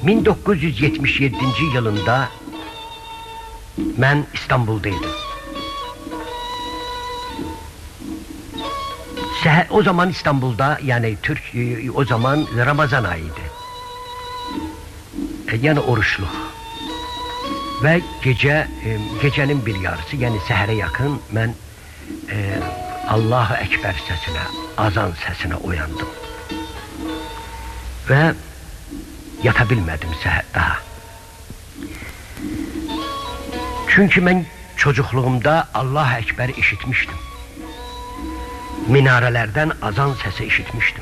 1977-ci yılında mən İstanbuldaydım. O zaman İstanbul'da, yani o zaman Ramazan ayıydı. Yani oruçluq. Və gecənin bir yarısı, yəni səhərə yaxın mən Allahu Ekber səsinə, azan səsinə oyandım. Və yata bilmədim daha. Çünki mən çocukluğumda Allahu Ekber işitmişdim. Minarelerden azan sesi işitmiştim.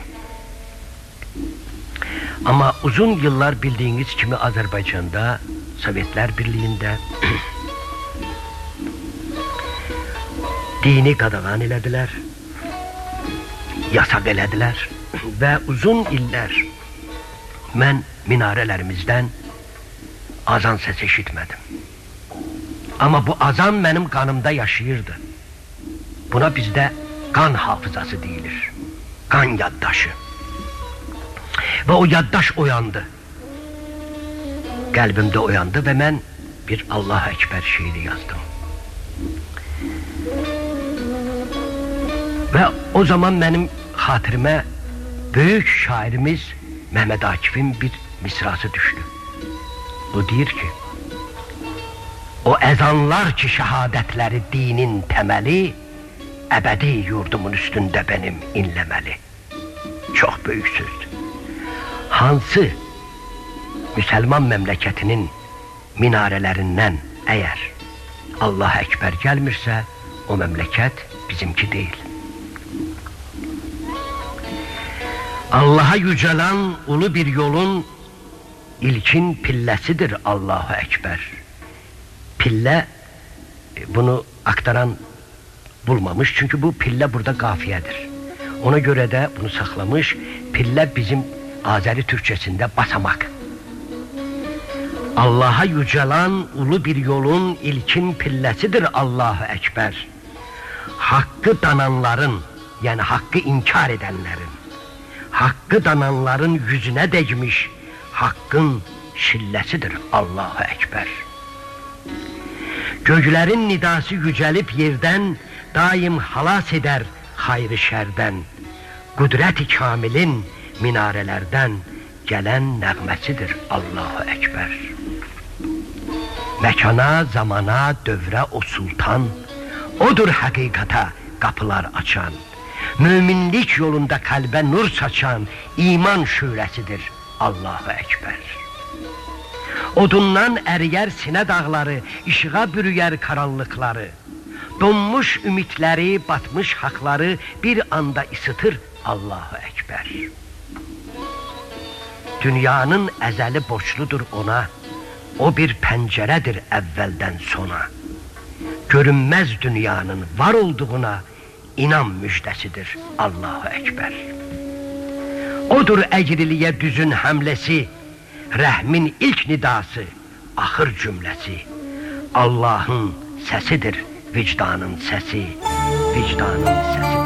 Ama uzun yıllar bildiğiniz kimi Azerbaycan'da, Sovyetler Birliği'nde dini qadağan elədilər, yasak elədilər və uzun iller mən minarelerimizden azan sesi işitmedim. Ama bu azan benim kanımda yaşayırdı. Buna bizde kan hafızası deyilir. Kan yaddaşı. Ve o yaddaş oyandı. Kalbimde oyandı ve ben bir Allahu Ekber şiiri yazdım. Ve o zaman benim hatırıma büyük şairimiz Mehmet Akif'in bir misrası düştü. O deyir ki, o ezanlar ki şehadetleri dinin temeli, ebedi yurdumun üstünde benim inlemeli. Çok büyük sözdür. Hansı Müslüman memleketinin minarelerinden eğer Allah Ekber gelmirse, o memleket bizimki değil. Allah'a yücelen ulu bir yolun ilkin pillesidir Allahu Ekber. Pille, bunu aktaran bulmamış, çünkü bu pille burada kafiyedir. Ona göre de bunu saklamış. Pille bizim Azeri Türkçesinde basamak. Allah'a yücelen ulu bir yolun ilkin pillesidir Allahu Ekber. Hakkı dananların, yani hakkı inkar edenlerin, hakkı dananların yüzüne değmiş hakkın şillesidir Allahu Ekber. Göklerin nidası yücelip yerden daim halas eder hayrı şerden. Kudret-i kamilin minarelerden gelen nəğməsidir Allahu Ekber. Mekana, zamana, dövre o sultan, odur hakikata kapılar açan. Müminlik yolunda kalbe nur saçan iman şölesidir Allahu Ekber. Odundan eriyer sine dağları, ışığa bürüyer karanlıkları. Donmuş ümitleri, batmış hakları bir anda ısıtır Allahu Ekber. Dünyanın ezeli borçludur ona, o bir penceredir evvelden sona. Görünmez dünyanın var olduğuna inan müjdesidir Allahu Ekber. Odur egriliğe düzün hamlesi, rəhmin ilk nidası, ahır cümlesi. Allah'ın sesidir vicdanın sesi, vicdanın sesi.